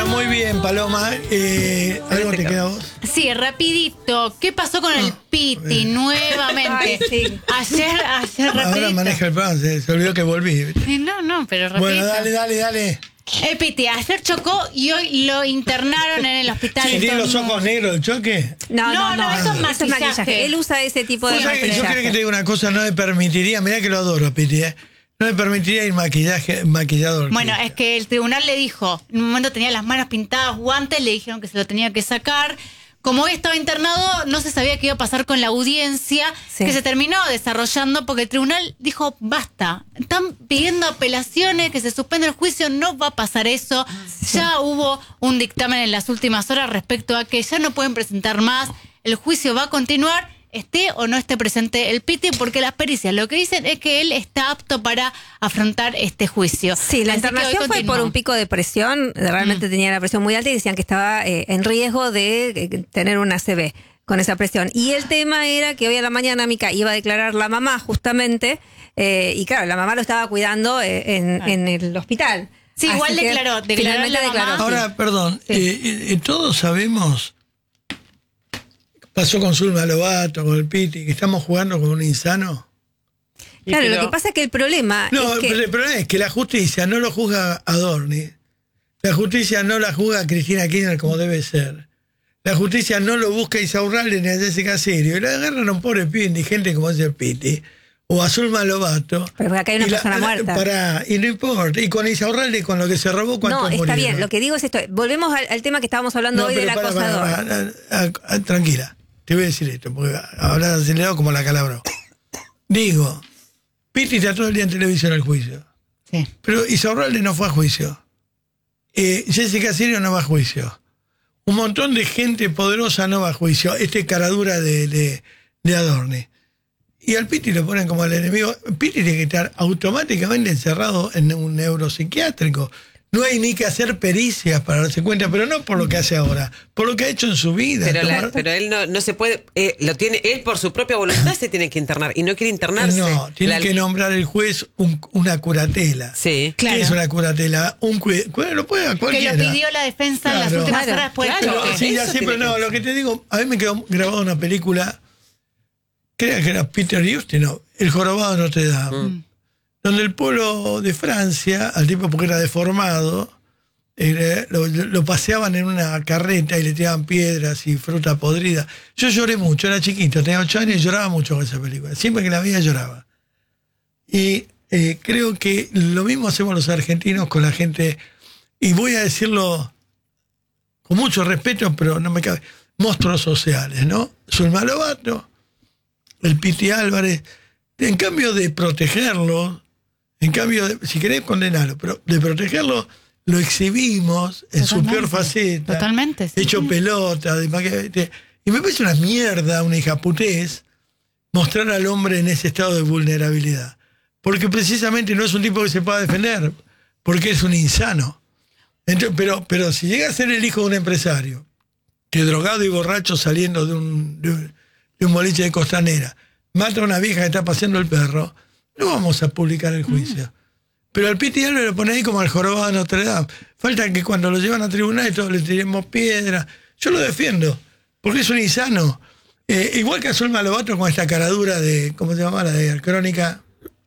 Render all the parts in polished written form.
Bueno, muy bien, Paloma. ¿Algo te queda a vos? Sí, rapidito. ¿Qué pasó con el Piti nuevamente? Ay, sí. Ayer rapidito. Ahora maneja el plan, se olvidó que volví. No, pero rapidito. Bueno, dale. El Piti ayer chocó y hoy lo internaron en el hospital. Sí, ¿tiene los ojos negros el choque? No, eso es Eso es maquillaje. Él usa ese tipo de Yo maquillaje. creo que te digo una cosa, no me permitiría, mirá que lo adoro, Piti, no me permitiría ir maquillador. Bueno, es que el tribunal le dijo, en un momento tenía las manos pintadas, guantes, le dijeron que se lo tenía que sacar. Como hoy estaba internado, no se sabía qué iba a pasar con la audiencia, Sí. que se terminó desarrollando porque el tribunal dijo, basta, están pidiendo apelaciones, que se suspenda el juicio, no va a pasar eso. Sí. Ya hubo un dictamen en las últimas horas respecto a que ya no pueden presentar más, el juicio va a continuar, esté o no esté presente el Piti, porque las pericias lo que dicen es que él está apto para afrontar este juicio. Sí, la Así que hoy internación fue continúa. por un pico de presión, realmente tenía la presión muy alta y decían que estaba en riesgo de tener una ACV con esa presión. Y el tema era que hoy a la mañana Mica iba a declarar la mamá justamente, y claro, la mamá lo estaba cuidando en el hospital. Sí, Así igual que declaró finalmente la mamá. declaró. Ahora, perdón, todos sabemos, pasó con Zulma Lobato, con el Piti, que estamos jugando con un insano. Claro, lo que pasa es que el problema No, es que... pero el problema es que la justicia no lo juzga a Dorni. La justicia no la juzga a Cristina Kirchner como debe ser. La justicia no lo busca a Isaurralde ni a Jessica Sirio. Y la agarran a un pobre pibe indigente como es el Piti. O a Zulma Lobato. Pero acá hay una persona muerta. Y no importa. Y con Isaurralde, con lo que se robó, ¿cuántos No, está murieron? bien. Lo que digo es esto. Volvemos al tema que estábamos hablando hoy pero del acosador. Tranquila. Te voy a decir esto, porque hablas acelerado como la calabro. Digo, Piti está todo el día en televisión al juicio. Sí. Pero Isaurralde no fue a juicio. Jessica Sirio no va a juicio. Un montón de gente poderosa no va a juicio. Caradura de Adorni. Y al Piti lo ponen como al enemigo. Piti tiene que estar automáticamente encerrado en un neuropsiquiátrico. No hay ni que hacer pericias para darse cuenta, pero no por lo que hace ahora, por lo que ha hecho en su vida. Pero él no se puede, lo tiene él por su propia voluntad se tiene que internar y no quiere internarse. No, tiene que nombrar el juez una curatela. Sí, claro. ¿Qué es una curatela? Lo puede a cualquiera. Que lo pidió la defensa en las Claro. últimas Claro. horas después del Claro. choque. Sí, ya Eso sé, tiene pero no, que lo que te digo, a mí me quedó grabada una película, creo que era Peter Ustinov, El jorobado de Notre Dame, donde el pueblo de Francia, al tipo porque era deformado, lo paseaban en una carreta y le tiraban piedras y fruta podrida. Yo lloré mucho, era chiquito, tenía 8 años y lloraba mucho con esa película. Siempre que la veía lloraba. Y creo que lo mismo hacemos los argentinos con la gente, y voy a decirlo con mucho respeto, pero no me cabe, monstruos sociales, ¿no? Zulma Lobato, el Piti Álvarez, en cambio de protegerlo, si querés condenarlo, pero de protegerlo, lo exhibimos en su peor faceta. Totalmente. Sí. Hecho pelota. Y me parece una mierda, una hijaputés, mostrar al hombre en ese estado de vulnerabilidad. Porque precisamente no es un tipo que se pueda defender, porque es un insano. Entonces, pero si llega a ser el hijo de un empresario, que drogado y borracho saliendo de un boliche de Costanera, mata a una vieja que está paseando el perro, no vamos a publicar el juicio. Pero al Piti Álvarez lo pone ahí como al jorobado de Notre Dame. Falta que cuando lo llevan a tribunal y todos le tiremos piedra. Yo lo defiendo, porque es un insano. Igual que a Zulma Lobato con esta caradura de, ¿cómo se llama? La de Crónica.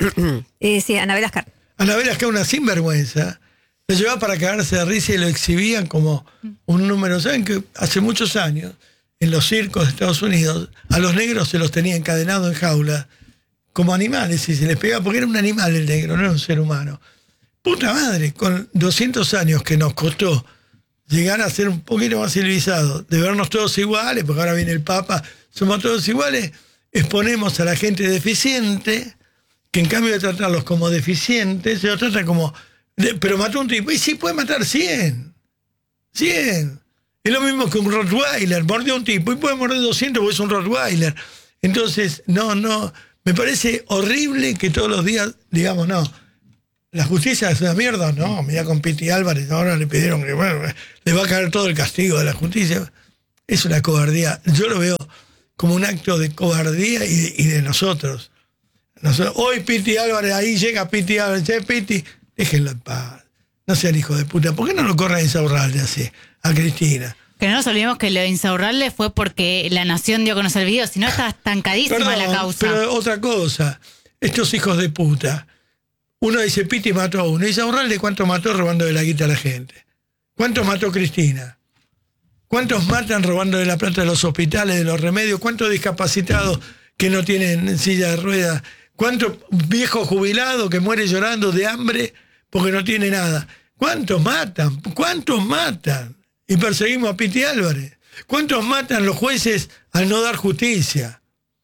Sí, Anabel Ascar. Anabel Ascar, una sinvergüenza. Lo llevaba para cagarse de risa y lo exhibían como un número. ¿Saben que hace muchos años, en los circos de Estados Unidos, a los negros se los tenía encadenados en jaulas como animales, y se les pegaba, porque era un animal el negro, no era un ser humano. Puta madre, con 200 años que nos costó llegar a ser un poquito más civilizados, de vernos todos iguales, porque ahora viene el Papa, somos todos iguales, exponemos a la gente deficiente, que en cambio de tratarlos como deficientes, se los trata como... pero mató un tipo, y sí puede matar 100. 100. Es lo mismo que un Rottweiler, mordió a un tipo, y puede morder 200 porque es un Rottweiler. Entonces, no... Me parece horrible que todos los días digamos, no, la justicia es una mierda. No, mira con Piti Álvarez, ahora le pidieron que, bueno, le va a caer todo el castigo de la justicia. Es una cobardía. Yo lo veo como un acto de cobardía y de nosotros. Hoy Piti Álvarez, ahí llega Piti Álvarez, Piti, déjenlo en paz. No sean hijos de puta. ¿Por qué no lo corran a Insaurralde así? A Cristina. Que no nos olvidemos que lo de Insaurralde fue porque La Nación dio a conocer el video, si no estaba estancadísima la causa. Pero otra cosa, estos hijos de puta. Uno dice, Piti mató a uno. Insaurralde, ¿cuánto mató robando de la guita a la gente? ¿Cuántos mató Cristina? ¿Cuántos matan robando de la plata de los hospitales, de los remedios? ¿Cuántos discapacitados que no tienen silla de ruedas? ¿Cuántos viejos jubilados que mueren llorando de hambre porque no tiene nada? ¿Cuántos matan? ¿Cuántos matan? Y perseguimos a Piti Álvarez. ¿Cuántos matan los jueces al no dar justicia?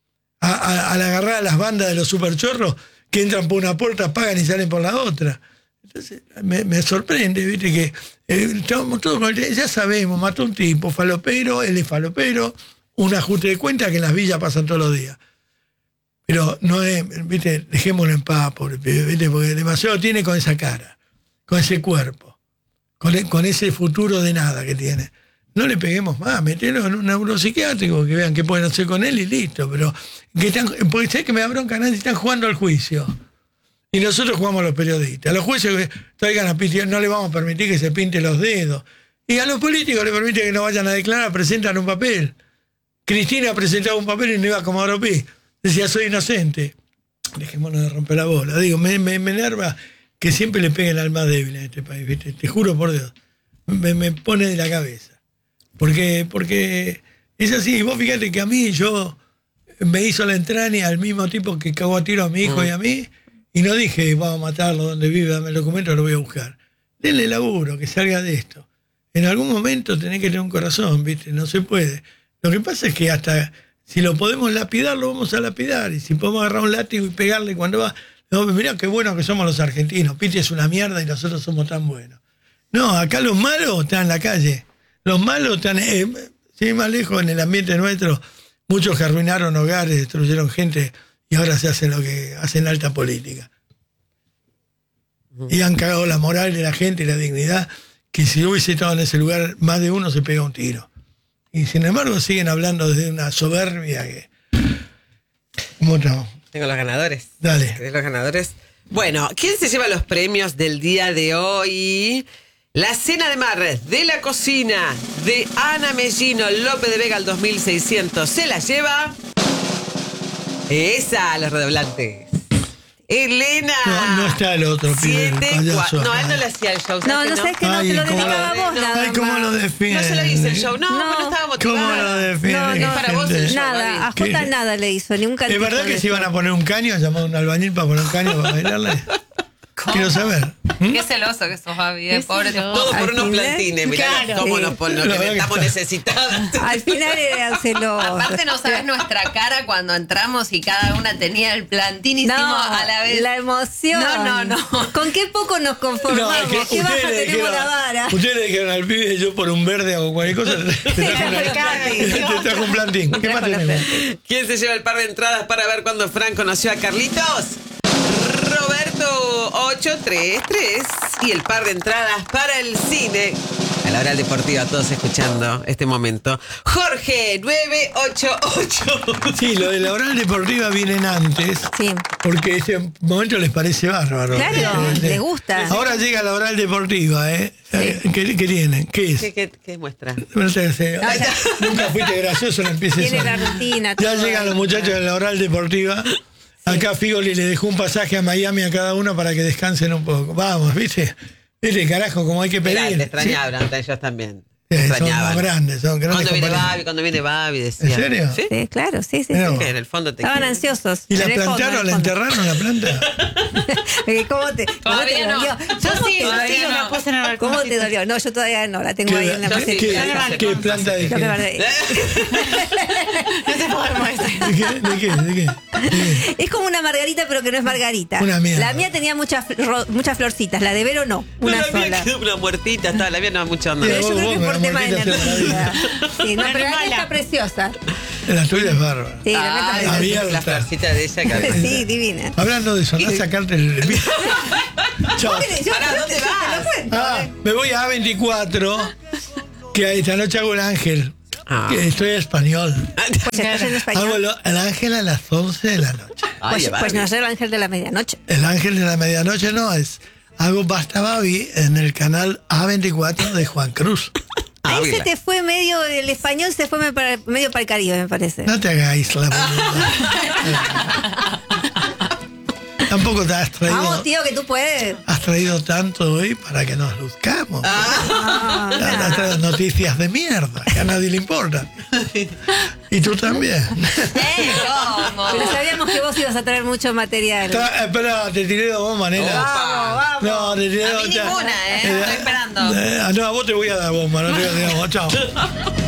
Al agarrar a las bandas de los superchorros que entran por una puerta, pagan y salen por la otra. Entonces, me sorprende, viste, que estamos todos con ya sabemos, mató un tipo, falopero, él es falopero, un ajuste de cuenta que en las villas pasan todos los días. Pero no es, viste, dejémoslo en paz, pobre pibe, viste, porque demasiado tiene con esa cara, con ese cuerpo, con ese futuro de nada que tiene. No le peguemos más, metelo en un neuropsiquiátrico, que vean qué pueden hacer con él y listo. Pero porque sé que me da bronca, nadie están jugando al juicio. Y nosotros jugamos a los periodistas. A los jueces que traigan a Piti, no le vamos a permitir que se pinte los dedos. Y a los políticos le permiten que no vayan a declarar, presentan un papel. Cristina presentaba un papel y no iba a como Aropi. Decía, soy inocente. Dejémonos de romper la bola. Digo, me enerva que siempre le peguen al más débil en este país, ¿viste? Te juro por Dios. Me pone de la cabeza. Porque es así. Y vos fíjate que a mí, yo me hizo la entraña al mismo tipo que cagó a tiro a mi hijo y a mí, y no dije, vamos a matarlo donde vive, dame el documento, lo voy a buscar. Denle laburo, que salga de esto. En algún momento tenés que tener un corazón, ¿viste? No se puede. Lo que pasa es que hasta si lo podemos lapidar, lo vamos a lapidar. Y si podemos agarrar un látigo y pegarle cuando va, no, mirá qué buenos que somos los argentinos. Piti es una mierda y nosotros somos tan buenos. No, acá los malos están en la calle. Los malos están, sin más lejos, en el ambiente nuestro, muchos que arruinaron hogares, destruyeron gente y ahora se hacen lo que hacen alta política. Y han cagado la moral de la gente y la dignidad, que si hubiese estado en ese lugar, más de uno se pega un tiro. Y sin embargo siguen hablando desde una soberbia que... ¿Cómo estamos? Tengo los ganadores. Dale. ¿Querés los ganadores? Bueno, ¿quién se lleva los premios del día de hoy? La cena de mar de la cocina de Ana Mellino López de Vega al 2600 se la lleva esa, los redoblantes. Elena. No está el otro pibe, el payaso. No, él no le hacía el show. No, sabes que no, te lo dedicaba a vos nada. Ay, cómo lo defiende. No se lo hice el show. No estaba motivado. ¿Cómo lo defiende? No, para vos el show. Nada, a Jota nada le hizo, ni un cantito. ¿Es verdad que se iban a poner un caño, llamado un albañil para poner un caño para bailarle? Quiero saber. Qué celoso que sos, Javi, pobre. Todo por unos plantines, mirá Claro. cómo nos estamos necesitados. Al final eran celosos. Aparte no sabes nuestra cara cuando entramos y cada una tenía el plantín y hicimos a la vez. La emoción. No. ¿Con qué poco nos conformamos? No, ¿Qué baja tenemos la vara? Ustedes le dijeron al pibe, yo por un verde hago cualquier cosa, te trajo un plantín. ¿Qué más tenemos? ¿Quién se lleva el par de entradas para ver cuando Fran conoció a Carlitos? Roberto 833 y el par de entradas para el cine. A la hora deportiva, todos escuchando este momento. Jorge 988. Sí, lo de la oral deportiva vienen antes. Sí. Porque ese momento les parece bárbaro. Claro, les gusta. Ahora llega la oral deportiva, ¿eh? Sí. ¿Qué tienen? ¿Qué es? ¿Qué muestra? Nunca fuiste gracioso, no empieces Tiene eso. la rutina. Ya todo. llegan los muchachos de la oral deportiva. Acá Figoli le dejó un pasaje a Miami a cada uno para que descansen un poco. Vamos, ¿viste? ¿Viste, carajo, como hay que pedir? Te extrañaban, ellos también. Sí, Extrañaban. son grandes Cuando viene Babi, decía. ¿En serio? ¿Sí? Sí, claro, sí. Mira vos. Que en el fondo te Estaban quieren. ansiosos. ¿Y la En el fondo, plantaron, en el la fondo. enterraron la planta? ¿Cómo te Todavía no. dolió? Yo ¿Cómo sí, te dolió? sí, me puse en el ¿Cómo te balconcito. dolió? No, yo todavía no, la tengo ahí en la Yo sí, maceta. ¿Qué planta de Lo que qué? guardé. No te podemos decir. ¿De qué? Es como una margarita, pero que no es margarita. Una mierda. La mía tenía muchas florcitas, la de Vero no, una la mía sola. quedó una muertita, está, la mía no mucha onda. Pero yo creo que Vos, por la tema de margarita se la energía. Sí, no, Una pero la mía mala. está preciosa. La tuya es bárbara. Sí, la mía está Ay, preciosa. Había la otra. florcita de ella que Sí, divina. Hablando de eso, andá a sacarte el... Chao. Yo Pará, ¿dónde te lo vas? cuento. Me voy a A24, que esta noche hago el ángel. Que estoy español. Pues estás en español. Hago el ángel a las 11 de la noche. Ay, Pues no es el ángel de la medianoche. El ángel de la medianoche no, es hago Basta Babi en el canal A24 de Juan Cruz. Ahí se Ávila. te fue medio, el español se fue medio para el Caribe, me parece. No te hagáis la boluda. Tampoco te has traído. Vamos, tío, que tú puedes. Has traído tanto hoy para que nos luzcamos. Ah, Has traído noticias de mierda que a nadie le importan. Y tú también. ¿Cómo? Pero sabíamos que vos ibas a traer mucho material. Espera, te tiré dos bombas, nena. Vamos. No, te tiré A dos. mí ninguna, estoy esperando. No, a vos te voy a dar bomba, no te voy a dar bomba. Chao.